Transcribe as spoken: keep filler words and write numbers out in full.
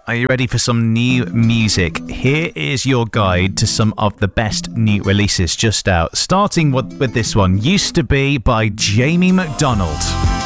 Are you ready for some new music? Here is your guide to some of the best new releases just out. Starting with, with this one, Used to Be by Jamie McDonald.